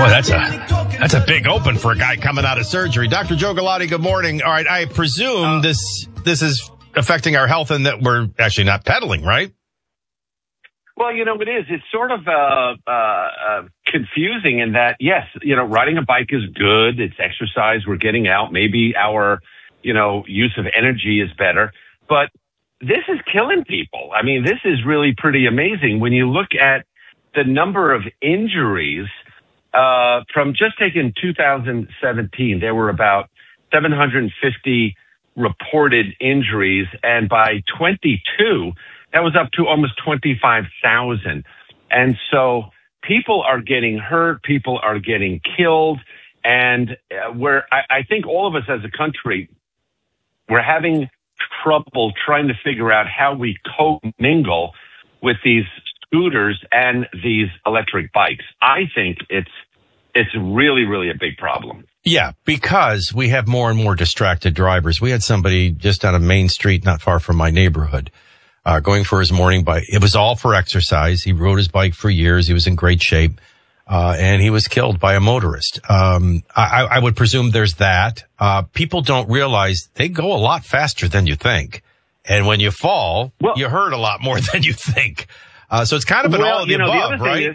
Boy, that's a big open for a guy coming out of surgery. Dr. Joe Galati, good morning. All right, I presume this is affecting our health and that we're actually not pedaling, right? Well, it is. It's sort of confusing in that, yes, riding a bike is good. It's exercise. We're getting out. Maybe our, use of energy is better. But this is killing people. I mean, this is really pretty amazing. When you look at the number of injuries from just taking 2017, there were about 750 reported injuries. And by 22, that was up to almost 25,000. And so people are getting hurt. People are getting killed. And I think all of us as a country, we're having trouble trying to figure out how we co-mingle with these scooters and these electric bikes. I think it's really, really a big problem. Yeah, because we have more and more distracted drivers. We had somebody just on a main street not far from my neighborhood going for his morning bike. It was all for exercise. He rode his bike for years. He was in great shape. And he was killed by a motorist. I would presume there's that. People don't realize they go a lot faster than you think. And when you fall, you hurt a lot more than you think. So it's kind of an all of the above, right?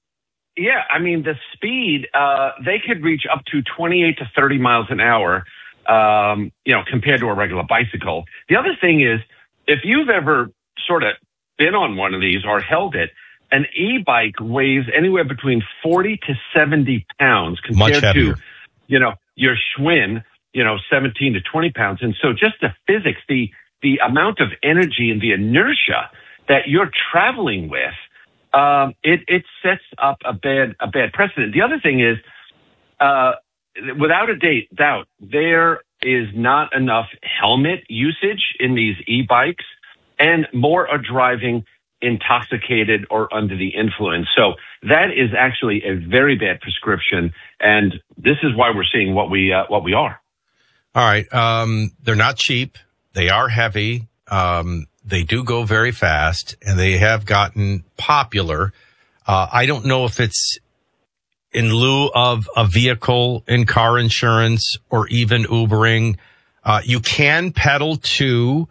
The speed, they could reach up to 28 to 30 miles an hour, compared to a regular bicycle. The other thing is, if you've ever sort of been on one of these or held it, an e-bike weighs anywhere between 40 to 70 pounds compared to, your Schwinn, 17 to 20 pounds. And so just the physics, the amount of energy and the inertia that you're traveling with, it sets up a bad precedent. The other thing is, without a doubt, there is not enough helmet usage in these e-bikes, and more are driving intoxicated or under the influence. So that is actually a very bad prescription, and this is why we're seeing what we are. All right. They're not cheap. They are heavy. They do go very fast, and they have gotten popular. I don't know if it's in lieu of a vehicle in car insurance or even Ubering. You can pedal too.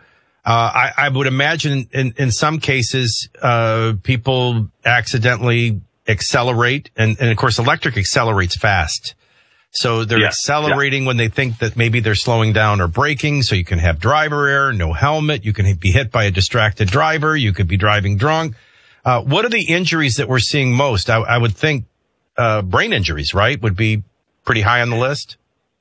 I would imagine in some cases, people accidentally accelerate, and of course, electric accelerates fast. So they're accelerating when they think that maybe they're slowing down or braking. So you can have driver error, no helmet. You can be hit by a distracted driver. You could be driving drunk. What are the injuries that we're seeing most? I would think brain injuries, right, would be pretty high on the list.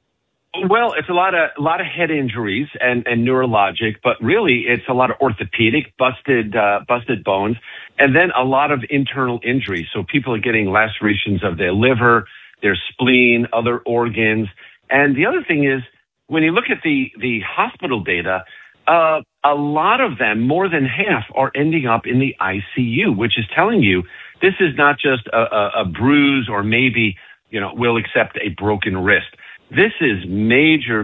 Well, it's a lot of head injuries and neurologic, but really it's a lot of orthopedic, busted bones, and then a lot of internal injuries. So people are getting lacerations of their liver, their spleen, other organs. And the other thing is, when you look at the hospital data, a lot of them, more than half, are ending up in the ICU, which is telling you this is not just a bruise or maybe, we'll accept a broken wrist. This is major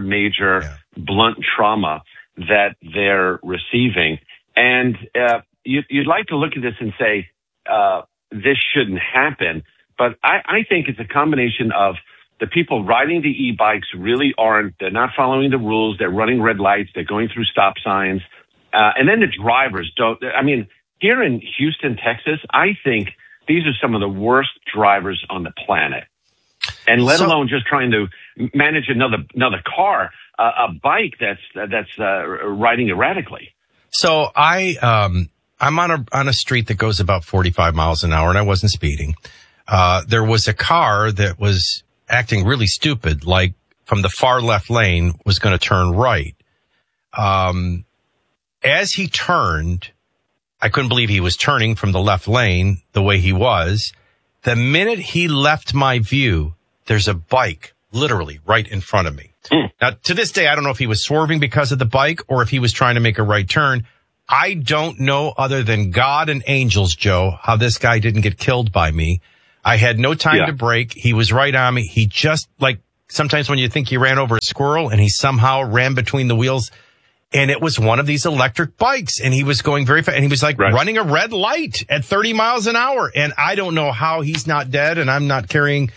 blunt trauma that they're receiving. And you'd like to look at this and say, this shouldn't happen. But I think it's a combination of the people riding the e-bikes they're not following the rules. They're running red lights. They're going through stop signs. And then the drivers here in Houston, Texas, I think these are some of the worst drivers on the planet. And let alone just trying to manage another car, a bike that's riding erratically. So I'm on a street that goes about 45 miles an hour, and I wasn't speeding. There was a car that was acting really stupid, like from the far left lane was going to turn right. As he turned, I couldn't believe he was turning from the left lane the way he was. The minute he left my view, there's a bike literally right in front of me. Now, to this day, I don't know if he was swerving because of the bike or if he was trying to make a right turn. I don't know, other than God and angels, Joe, how this guy didn't get killed by me. I had no time to brake. He was right on me. He just, like sometimes when you think you ran over a squirrel, and he somehow ran between the wheels. And it was one of these electric bikes, and he was going very fast, and he was like running a red light at 30 miles an hour. And I don't know how he's not dead, and I'm not carrying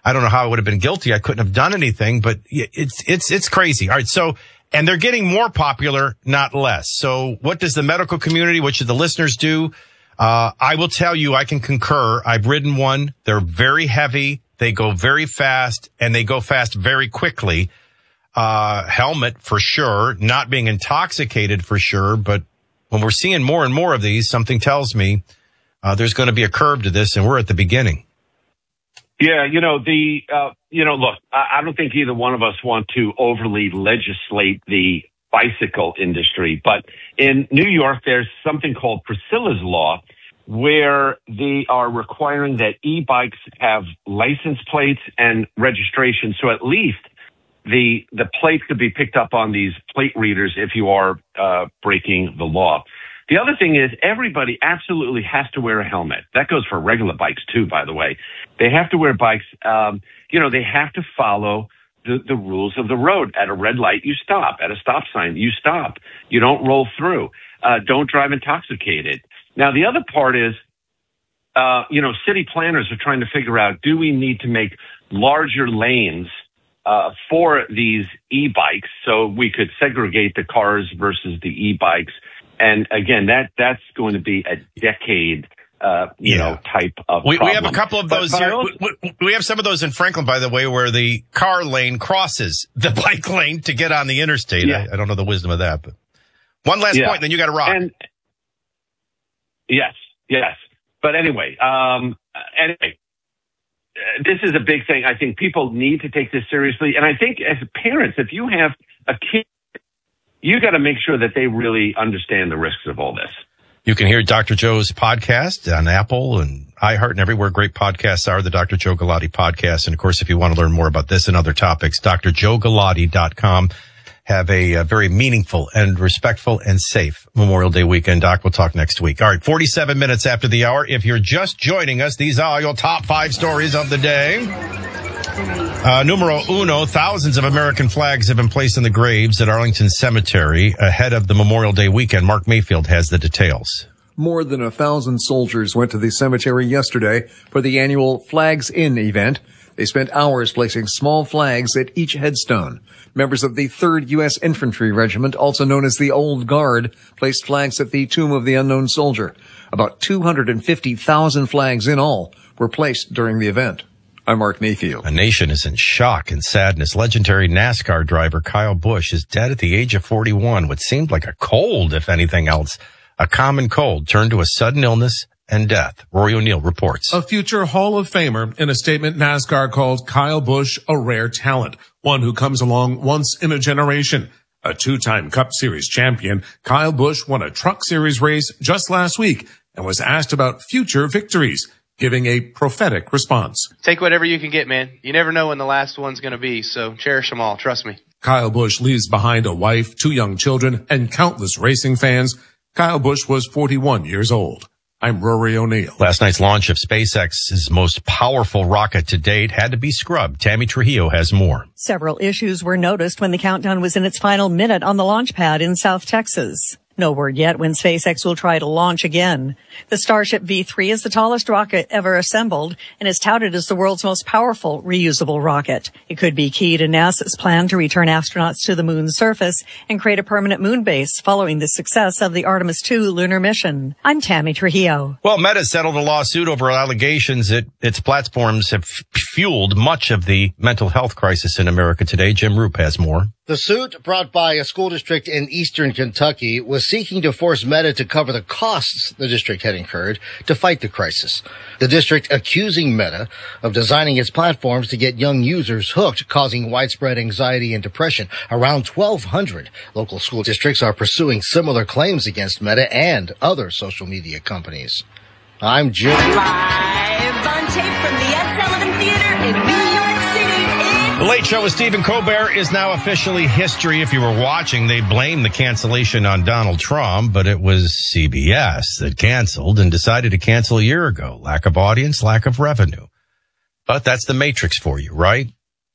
I don't know how I would have been guilty. I couldn't have done anything, but it's crazy. All right. So, and they're getting more popular, not less. So what does the medical community, what should the listeners do? I will tell you, I can concur. I've ridden one. They're very heavy. They go very fast, and they go fast very quickly. Helmet for sure, not being intoxicated for sure. But when we're seeing more and more of these, something tells me there's going to be a curve to this, and we're at the beginning. Yeah, look, I don't think either one of us want to overly legislate the bicycle industry, but in New York, there's something called Priscilla's Law, where they are requiring that e-bikes have license plates and registration. So at least the plates could be picked up on these plate readers if you are breaking the law. The other thing is everybody absolutely has to wear a helmet. That goes for regular bikes too, by the way. They have to wear bikes. They have to follow the rules of the road. At a red light, you stop. At a stop sign, you stop. You don't roll through. Don't drive intoxicated. Now, the other part is, city planners are trying to figure out, do we need to make larger lanes for these e-bikes so we could segregate the cars versus the e-bikes? And again, that's going to be a decade, type of problem. We have a couple of those here. We have some of those in Franklin, by the way, where the car lane crosses the bike lane to get on the interstate. Yeah. I don't know the wisdom of that, but one last point, then you got to rock. Yes. But anyway, this is a big thing. I think people need to take this seriously. And I think as parents, if you have a kid, you got to make sure that they really understand the risks of all this. You can hear Dr. Joe's podcast on Apple and iHeart and everywhere great podcasts are, the Dr. Joe Galati podcast. And of course, if you want to learn more about this and other topics, drjoegalati.com. Have a very meaningful and respectful and safe Memorial Day weekend. Doc, we'll talk next week. All right, 47 minutes after the hour. If you're just joining us, these are your top 5 stories of the day. Numero uno, thousands of American flags have been placed in the graves at Arlington Cemetery ahead of the Memorial Day weekend. Mark Mayfield has the details. More than 1,000 soldiers went to the cemetery yesterday for the annual Flags In event. They spent hours placing small flags at each headstone. Members of the 3rd U.S. Infantry Regiment, also known as the Old Guard, placed flags at the Tomb of the Unknown Soldier. About 250,000 flags in all were placed during the event. I'm Mark Mayfield. A nation is in shock and sadness. Legendary NASCAR driver Kyle Busch is dead at the age of 41. What seemed like a cold, if anything else, a common cold, turned to a sudden illness and death. Rory O'Neill reports. A future Hall of Famer. In a statement, NASCAR called Kyle Busch a rare talent, one who comes along once in a generation. A 2-time Cup Series champion, Kyle Busch won a Truck Series race just last week and was asked about future victories, giving a prophetic response. Take whatever you can get, man. You never know when the last one's going to be, so cherish them all. Trust me. Kyle Busch leaves behind a wife, 2 young children, and countless racing fans. Kyle Busch was 41 years old. I'm Rory O'Neill. Last night's launch of SpaceX's most powerful rocket to date had to be scrubbed. Tammy Trujillo has more. Several issues were noticed when the countdown was in its final minute on the launch pad in South Texas. No word yet when SpaceX will try to launch again. The Starship V3 is the tallest rocket ever assembled and is touted as the world's most powerful reusable rocket. It could be key to NASA's plan to return astronauts to the moon's surface and create a permanent moon base following the success of the Artemis II lunar mission. I'm Tammy Trujillo. Well, Meta settled a lawsuit over allegations that its platforms have fueled much of the mental health crisis in America today. Jim Roop has more. The suit, brought by a school district in eastern Kentucky, was seeking to force Meta to cover the costs the district had incurred to fight the crisis. The district accusing Meta of designing its platforms to get young users hooked, causing widespread anxiety and depression. Around 1,200 local school districts are pursuing similar claims against Meta and other social media companies. I'm Jim. Live on tape from the Ed Sullivan Theater in New York City. The Late Show with Stephen Colbert is now officially history. If you were watching, they blamed the cancellation on Donald Trump, but it was CBS that canceled and decided to cancel a year ago. Lack of audience, lack of revenue. But that's the Matrix for you, right?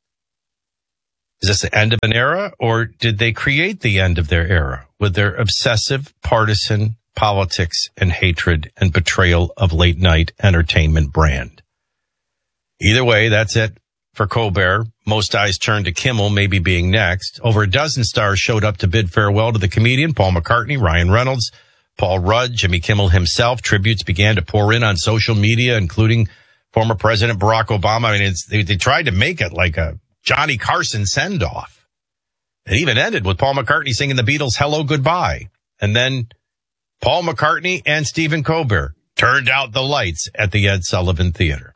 Is this the end of an era, or did they create the end of their era with their obsessive partisan politics and hatred and betrayal of late night entertainment brand? Either way, that's it. for Colbert. Most eyes turned to Kimmel, maybe being next. Over a dozen stars showed up to bid farewell to the comedian. Paul McCartney, Ryan Reynolds, Paul Rudd, Jimmy Kimmel himself. Tributes began to pour in on social media, including former President Barack Obama. I mean, they tried to make it like a Johnny Carson send-off. It even ended with Paul McCartney singing the Beatles' Hello, Goodbye. And then Paul McCartney and Stephen Colbert turned out the lights at the Ed Sullivan Theater.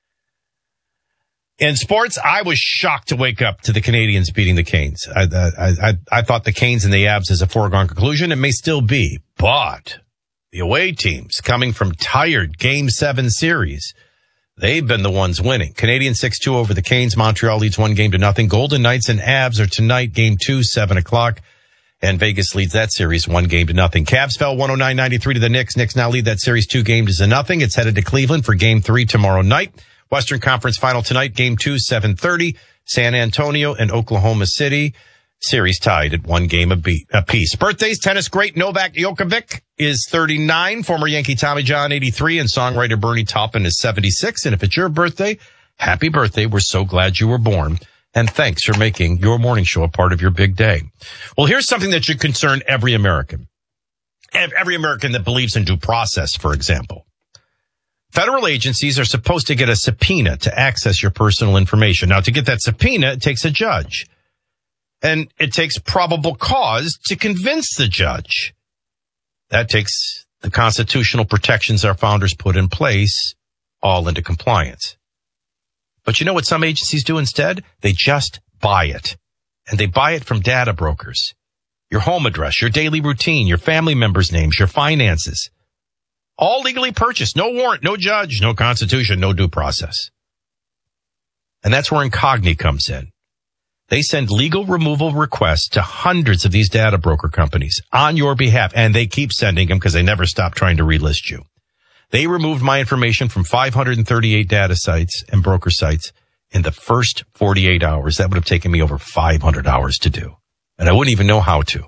In sports, I was shocked to wake up to the Canadians beating the Canes. I thought the Canes and the Avs is a foregone conclusion. It may still be, but the away teams coming from tired Game 7 series, they've been the ones winning. Canadians 6-2 over the Canes. Montreal leads 1-0. Golden Knights and Avs are tonight, Game 2, 7 o'clock. And Vegas leads that series 1-0. Cavs fell 109-93 to the Knicks. Knicks now lead that series 2-0. It's headed to Cleveland for Game 3 tomorrow night. Western Conference Final tonight, Game 2, 7:30. San Antonio and Oklahoma City. Series tied at 1 game apiece. Birthdays, tennis great Novak Djokovic is 39. Former Yankee Tommy John, 83. And songwriter Bernie Taupin is 76. And if it's your birthday, happy birthday. We're so glad you were born. And thanks for making your morning show a part of your big day. Well, here's something that should concern every American. Every American that believes in due process, for example. Federal agencies are supposed to get a subpoena to access your personal information. Now, to get that subpoena, it takes a judge. And it takes probable cause to convince the judge. That takes the constitutional protections our founders put in place all into compliance. But you know what some agencies do instead? They just buy it. And they buy it from data brokers. Your home address, your daily routine, your family members' names, your finances. All legally purchased. No warrant, no judge, no constitution, no due process. And that's where Incogni comes in. They send legal removal requests to hundreds of these data broker companies on your behalf. And they keep sending them because they never stop trying to relist you. They removed my information from 538 data sites and broker sites in the first 48 hours. That would have taken me over 500 hours to do. And I wouldn't even know how to.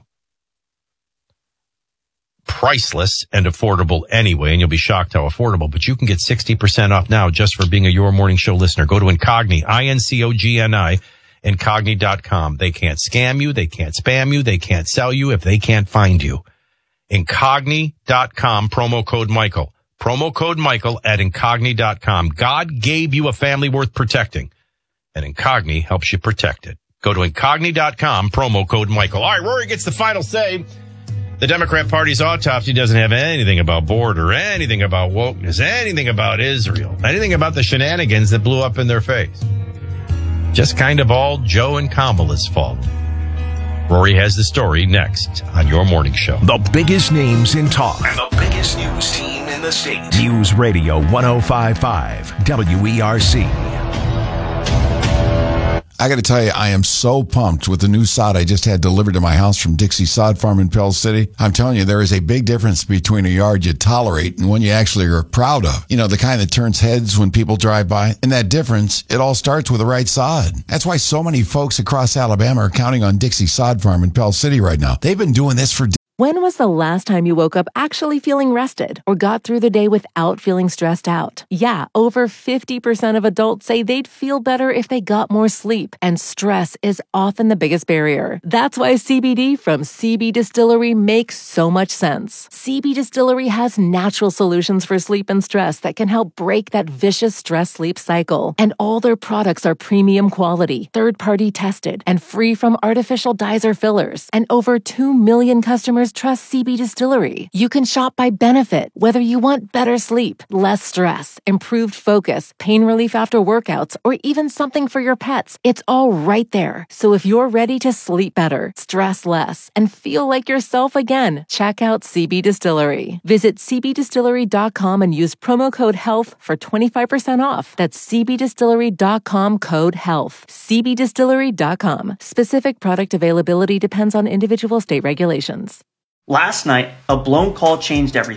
Priceless and affordable anyway, and you'll be shocked how affordable, but you can get 60% off now just for being a Your Morning Show listener. Go to Incogni, INCOGNI, Incogni.com. They can't scam you. They can't spam you. They can't sell you if they can't find you. Incogni.com, promo code Michael. Promo code Michael at Incogni.com. God gave you a family worth protecting, and Incogni helps you protect it. Go to Incogni.com, promo code Michael. All right, Rory gets the final say. The Democrat Party's autopsy doesn't have anything about border, anything about wokeness, anything about Israel, anything about the shenanigans that blew up in their face. Just kind of all Joe and Kamala's fault. Rory has the story next on Your Morning Show. The biggest names in talk and the biggest news team in the state. News Radio 105.5 WERC. I got to tell you, I am so pumped with the new sod I just had delivered to my house from Dixie Sod Farm in Pell City. I'm telling you, there is a big difference between a yard you tolerate and one you actually are proud of. You know, the kind that turns heads when people drive by. And that difference, it all starts with the right sod. That's why so many folks across Alabama are counting on Dixie Sod Farm in Pell City right now. They've been doing this for When was the last time you woke up actually feeling rested or got through the day without feeling stressed out? Yeah, over 50% of adults say they'd feel better if they got more sleep, and stress is often the biggest barrier. That's why CBD from CB Distillery makes so much sense. CB Distillery has natural solutions for sleep and stress that can help break that vicious stress-sleep cycle. And all their products are premium quality, third-party tested, and free from artificial dyes or fillers. And over 2 million customers trust CB Distillery. You can shop by benefit, whether you want better sleep, less stress, improved focus, pain relief after workouts, or even something for your pets. It's all right there. So if you're ready to sleep better, stress less, and feel like yourself again, check out CB Distillery. Visit cbdistillery.com and use promo code HEALTH for 25% off. That's cbdistillery.com, code HEALTH. cbdistillery.com. Specific product availability depends on individual state regulations. Last night, a blown call changed everything.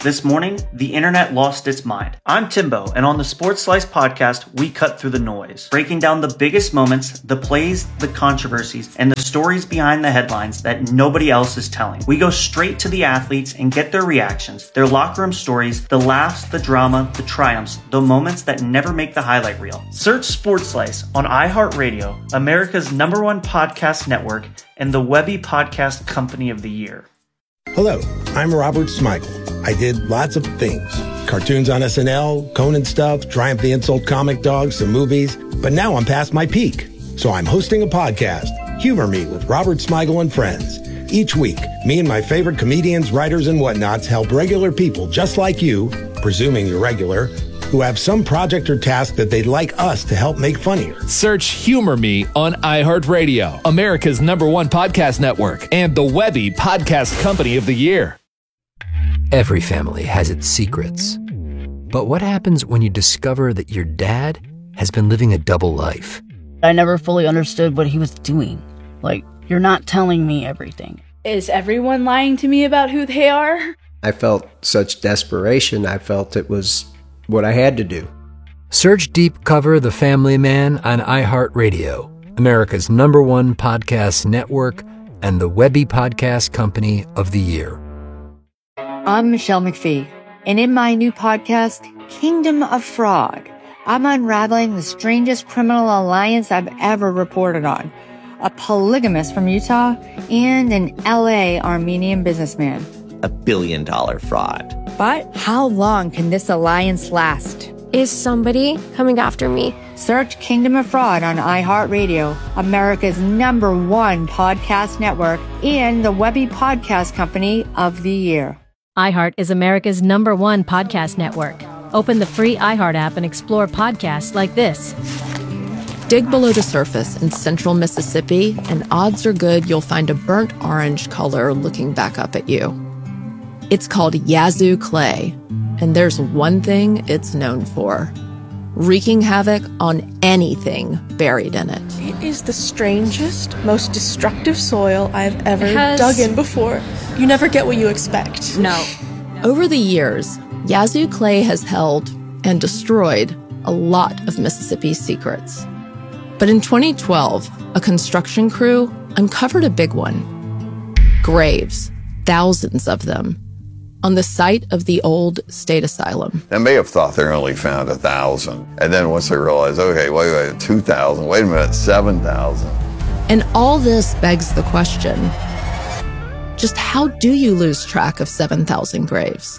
This morning, the internet lost its mind. I'm Timbo, and on the Sports Slice podcast, we cut through the noise, breaking down the biggest moments, the plays, the controversies, and the stories behind the headlines that nobody else is telling. We go straight to the athletes and get their reactions, their locker room stories, the laughs, the drama, the triumphs, the moments that never make the highlight reel. Search Sports Slice on iHeartRadio, America's #1 podcast network, and the Webby Podcast Company of the Year. Hello, I'm Robert Smigel. I did lots of things. Cartoons on SNL, Conan stuff, Triumph the Insult Comic Dog, some movies. But now I'm past my peak. So I'm hosting a podcast, Humor Me with Robert Smigel and Friends. Each week, me and my favorite comedians, writers, and whatnots help regular people just like you, presuming you're regular, who have some project or task that they'd like us to help make funnier. Search Humor Me on iHeartRadio, America's #1 podcast network, and the Webby Podcast Company of the Year. Every family has its secrets. But what happens when you discover that your dad has been living a double life? I never fully understood what he was doing. Like, you're not telling me everything. Is everyone lying to me about who they are? I felt such desperation. I felt it was what I had to do. Search Deep Cover The Family Man on iHeartRadio, America's #1 podcast network, and the Webby Podcast Company of the Year. I'm Michelle McPhee, and in my new podcast, Kingdom of Fraud, I'm unraveling the strangest criminal alliance I've ever reported on. A polygamist from Utah and an LA Armenian businessman. $1 billion fraud. But how long can this alliance last? Is somebody coming after me? Search Kingdom of Fraud on iHeartRadio, America's #1 podcast network, and the Webby Podcast Company of the Year. iHeart is America's #1 podcast network. Open the free iHeart app and explore podcasts like this. Dig below the surface in central Mississippi, and odds are good you'll find a burnt orange color looking back up at you. It's called Yazoo clay, and there's one thing it's known for: wreaking havoc on anything buried in it. It is the strangest, most destructive soil I've ever dug in before. You never get what you expect. No. Over the years, Yazoo clay has held and destroyed a lot of Mississippi's secrets. But in 2012, a construction crew uncovered a big one. Graves, thousands of them, on the site of the old state asylum. They may have thought they only found 1,000. And then once they realized, okay, wait, 2,000, wait a minute, 7,000. And all this begs the question, just how do you lose track of 7,000 graves?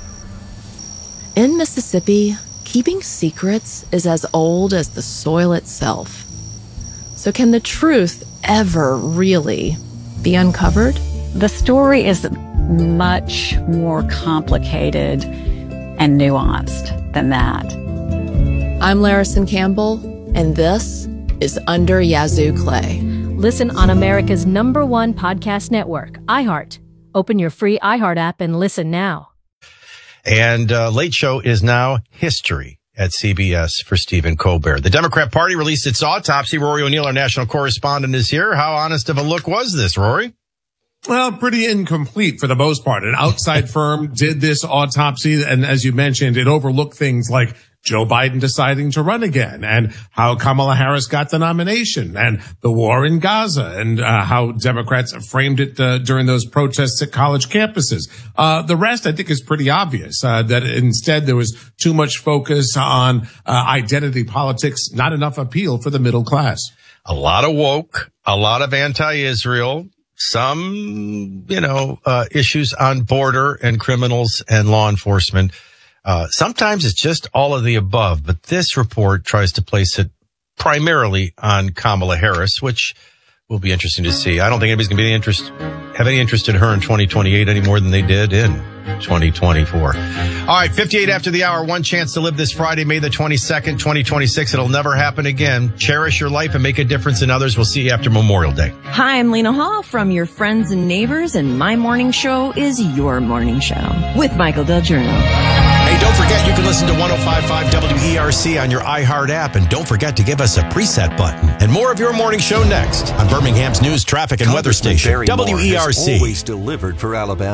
In Mississippi, keeping secrets is as old as the soil itself. So can the truth ever really be uncovered? The story is much more complicated and nuanced than that. I'm Larison Campbell, and this is Under Yazoo Clay. Listen on America's #1 podcast network, iHeart. Open your free iHeart app and listen now. And Late Show is now history at CBS for Stephen Colbert. The Democrat Party released its autopsy. Rory O'Neill, our national correspondent, is here. How honest of a look was this, Rory? Well, pretty incomplete for the most part. An outside firm did this autopsy, and as you mentioned, it overlooked things like Joe Biden deciding to run again, and how Kamala Harris got the nomination, and the war in Gaza, and how Democrats framed it during those protests at college campuses. The rest, I think, is pretty obvious, that instead there was too much focus on identity politics, not enough appeal for the middle class. A lot of woke, a lot of anti-Israel, some, issues on border and criminals and law enforcement. Sometimes it's just all of the above, but this report tries to place it primarily on Kamala Harris, which will be interesting to see. I don't think anybody's going to have any interest in her in 2028 any more than they did in 2024. All right, 58 after the hour, one chance to live this Friday, May the 22nd, 2026. It'll never happen again. Cherish your life and make a difference in others. We'll see you after Memorial Day. Hi, I'm Lena Hall from Your Friends and Neighbors, and my morning show is Your Morning Show with Michael Del Giorno. Hey, don't forget you can listen to 105.5 WERC on your iHeart app, and don't forget to give us a preset button. And more of Your Morning Show next on Birmingham's news, traffic, and weather station, WERC. Always delivered for Alabama.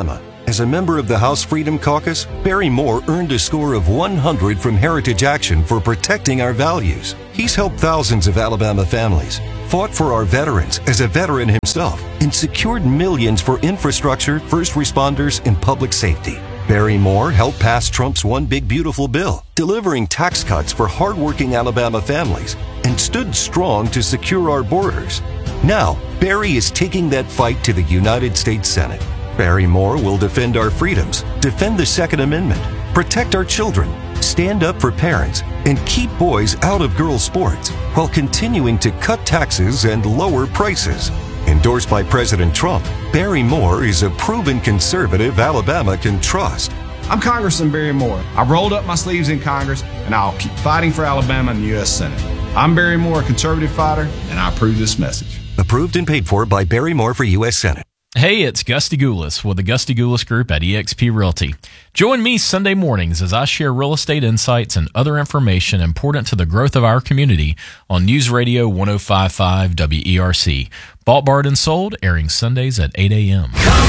As a member of the House Freedom Caucus, Barry Moore earned a score of 100 from Heritage Action for protecting our values. He's helped thousands of Alabama families, fought for our veterans as a veteran himself, and secured millions for infrastructure, first responders, and public safety. Barry Moore helped pass Trump's One Big Beautiful Bill, delivering tax cuts for hardworking Alabama families, and stood strong to secure our borders. Now, Barry is taking that fight to the United States Senate. Barry Moore will defend our freedoms, defend the Second Amendment, protect our children, stand up for parents, and keep boys out of girls' sports while continuing to cut taxes and lower prices. Endorsed by President Trump, Barry Moore is a proven conservative Alabama can trust. I'm Congressman Barry Moore. I've rolled up my sleeves in Congress, and I'll keep fighting for Alabama in the U.S. Senate. I'm Barry Moore, a conservative fighter, and I approve this message. Approved and paid for by Barry Moore for U.S. Senate. Hey, it's Gusty Goulas with the Gusty Goulas Group at eXp Realty. Join me Sunday mornings as I share real estate insights and other information important to the growth of our community on News Radio 105.5 WERC. Bought, barred, and sold, airing Sundays at 8 a.m.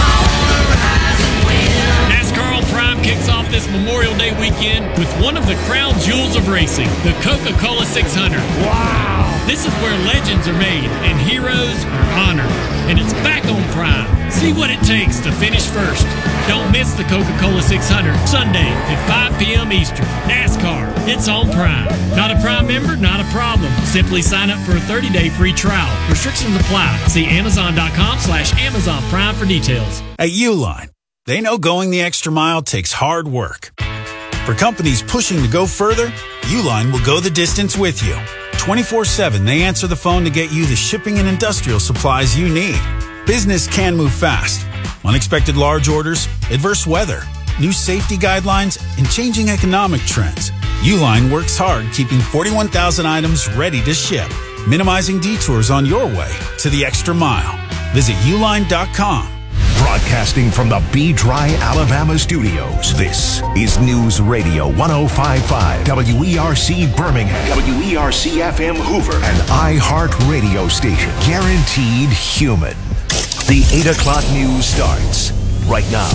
NASCAR on Prime kicks off this Memorial Day weekend with one of the crown jewels of racing, the Coca-Cola 600. Wow! This is where legends are made and heroes are honored. And it's back on Prime. See what it takes to finish first. Don't miss the Coca-Cola 600, Sunday at 5 p.m. Eastern. NASCAR, it's on Prime. Not a Prime member? Not a problem. Simply sign up for a 30-day free trial. Restrictions apply. See Amazon.com/Amazon Prime for details. At Uline, they know going the extra mile takes hard work. For companies pushing to go further, Uline will go the distance with you. 24/7, they answer the phone to get you the shipping and industrial supplies you need. Business can move fast. Unexpected large orders, adverse weather, new safety guidelines, and changing economic trends. Uline works hard keeping 41,000 items ready to ship, minimizing detours on your way to the extra mile. Visit uline.com. Broadcasting from the B-Dry, Alabama studios, this is News Radio 105.5 WERC Birmingham, WERC-FM Hoover, and iHeart Radio station. Guaranteed human. The 8 o'clock news starts right now.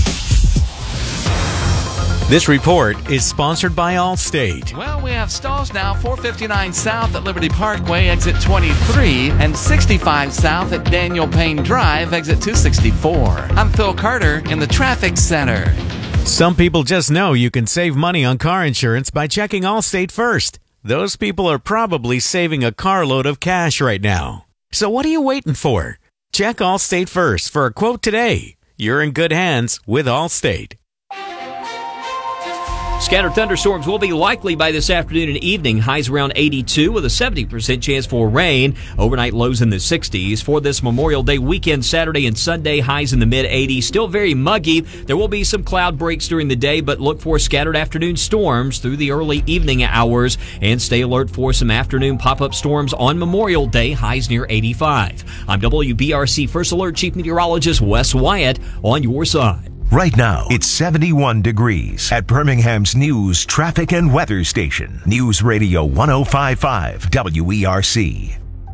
This report is sponsored by Allstate. Well, we have stalls now, 459 South at Liberty Parkway, exit 23, and 65 South at Daniel Payne Drive, exit 264. I'm Phil Carter in the Traffic Center. Some people just know you can save money on car insurance by checking Allstate first. Those people are probably saving a carload of cash right now. So what are you waiting for? Check Allstate first for a quote today. You're in good hands with Allstate. Scattered thunderstorms will be likely by this afternoon and evening. Highs around 82 with a 70% chance for rain. Overnight lows in the 60s. For this Memorial Day weekend, Saturday and Sunday, highs in the mid-80s. Still very muggy. There will be some cloud breaks during the day, but look for scattered afternoon storms through the early evening hours. And stay alert for some afternoon pop-up storms on Memorial Day, highs near 85. I'm WBRC First Alert Chief Meteorologist Wes Wyatt on your side. Right now, it's 71 degrees at Birmingham's news, traffic, and weather station. News Radio 105.5 WERC.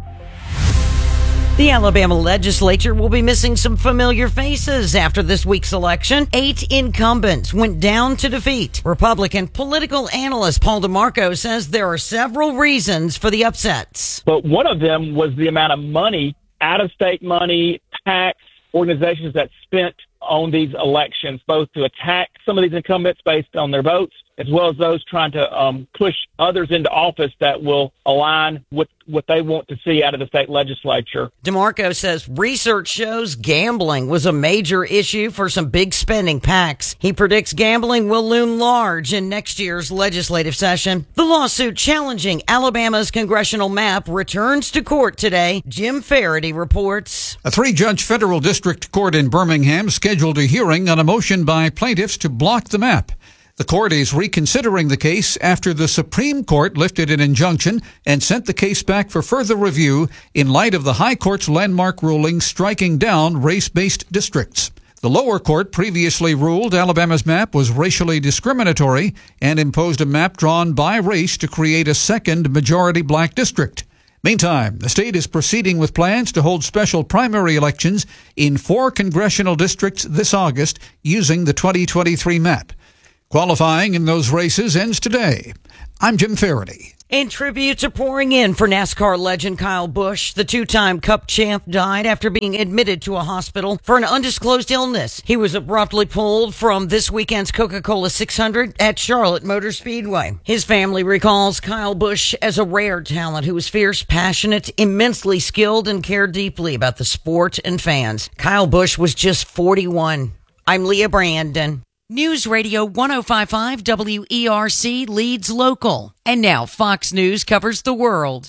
The Alabama legislature will be missing some familiar faces after this week's election. 8 incumbents went down to defeat. Republican political analyst Paul DeMarco says there are several reasons for the upsets. But one of them was the amount of money, out-of-state money, tax organizations that spent on these elections, both to attack some of these incumbents based on their votes, as well as those trying to push others into office that will align with what they want to see out of the state legislature. DeMarco says research shows gambling was a major issue for some big spending PACs. He predicts gambling will loom large in next year's legislative session. The lawsuit challenging Alabama's congressional map returns to court today. Jim Faraday reports. A 3-judge federal district court in Birmingham scheduled a hearing on a motion by plaintiffs to block the map. The court is reconsidering the case after the Supreme Court lifted an injunction and sent the case back for further review in light of the High Court's landmark ruling striking down race-based districts. The lower court previously ruled Alabama's map was racially discriminatory and imposed a map drawn by race to create a second majority black district. Meantime, the state is proceeding with plans to hold special primary elections in 4 congressional districts this August using the 2023 map. Qualifying in those races ends today. I'm Jim Faraday. And tributes are pouring in for NASCAR legend Kyle Busch. The 2-time Cup champ died after being admitted to a hospital for an undisclosed illness. He was abruptly pulled from this weekend's Coca-Cola 600 at Charlotte Motor Speedway. His family recalls Kyle Busch as a rare talent who was fierce, passionate, immensely skilled, and cared deeply about the sport and fans. Kyle Busch was just 41. I'm Leah Brandon. News Radio 1055 WERC leads local. And now Fox News covers the world.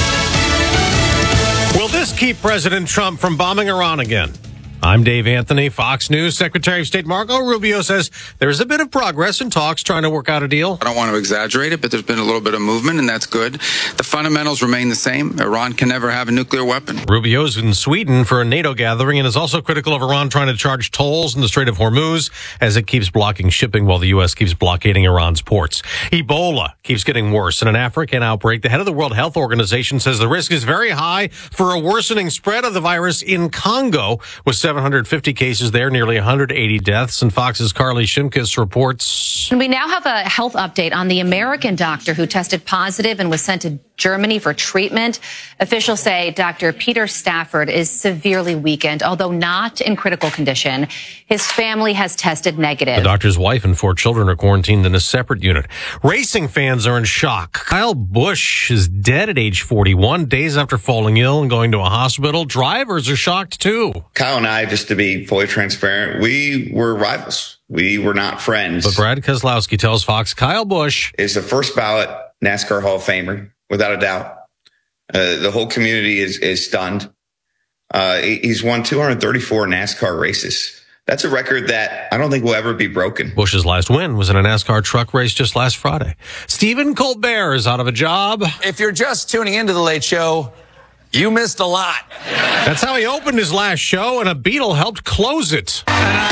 Will this keep President Trump from bombing Iran again? I'm Dave Anthony, Fox News. Secretary of State Marco Rubio says there's a bit of progress in talks trying to work out a deal. I don't want to exaggerate it, but there's been a little bit of movement, and that's good. The fundamentals remain the same. Iran can never have a nuclear weapon. Rubio's in Sweden for a NATO gathering and is also critical of Iran trying to charge tolls in the Strait of Hormuz as it keeps blocking shipping while the U.S. keeps blockading Iran's ports. Ebola keeps getting worse. In an African outbreak, the head of the World Health Organization says the risk is very high for a worsening spread of the virus in Congo, with 750 cases there, nearly 180 deaths. And Fox's Carly Shimkus reports. And we now have a health update on the American doctor who tested positive and was sent to Germany for treatment. Officials say Dr. Peter Stafford is severely weakened, although not in critical condition. His family has tested negative. The doctor's wife and 4 children are quarantined in a separate unit. Racing fans are in shock. Kyle Busch is dead at age 41, days after falling ill and going to a hospital. Drivers are shocked too. Kyle and I, just to be fully transparent, we were rivals. We were not friends. But Brad Keselowski tells Fox Kyle Busch is the first ballot NASCAR Hall of Famer, without a doubt. The whole community is stunned. He's won 234 NASCAR races. That's a record that I don't think will ever be broken. Busch's last win was in a NASCAR truck race just last Friday. Stephen Colbert is out of a job. If you're just tuning into The Late Show, you missed a lot. That's how he opened his last show, and a Beatle helped close it.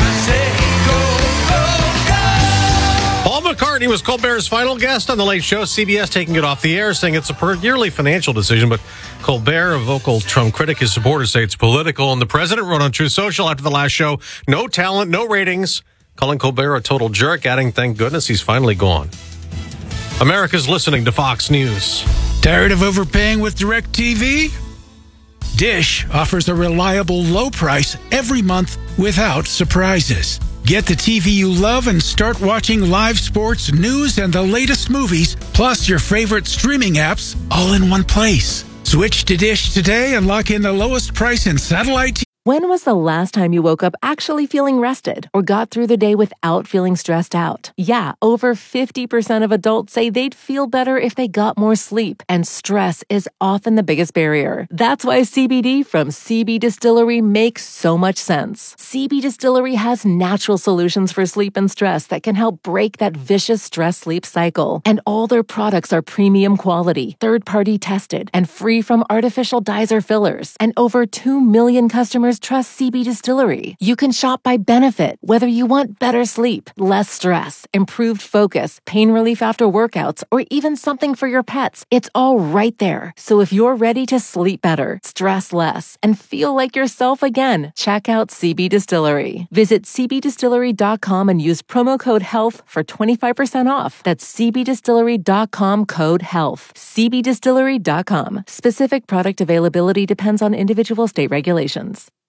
Paul McCartney was Colbert's final guest on The Late Show. CBS taking it off the air, saying it's a purely financial decision. But Colbert, a vocal Trump critic, his supporters say it's political. And the president wrote on Truth Social after the last show, no talent, no ratings, calling Colbert a total jerk, adding, thank goodness he's finally gone. America's listening to Fox News. Tired of overpaying with DirecTV? Dish offers a reliable low price every month without surprises. Get the TV you love and start watching live sports, news, and the latest movies, plus your favorite streaming apps, all in one place. Switch to Dish today and lock in the lowest price in satellite TV. When was the last time you woke up actually feeling rested or got through the day without feeling stressed out? Yeah, over 50% of adults say they'd feel better if they got more sleep, and stress is often the biggest barrier. That's why CBD from CB Distillery makes so much sense. CB Distillery has natural solutions for sleep and stress that can help break that vicious stress-sleep cycle. And all their products are premium quality, third-party tested, and free from artificial dyes or fillers. And over 2 million customers trust CB Distillery. You can shop by benefit, whether you want better sleep, less stress, improved focus, pain relief after workouts, or even something for your pets. It's all right there. So if you're ready to sleep better, stress less, and feel like yourself again, check out CB Distillery. Visit cbdistillery.com and use promo code HEALTH for 25% off. That's cbdistillery.com, code HEALTH. cbdistillery.com. Specific product availability depends on individual state regulations.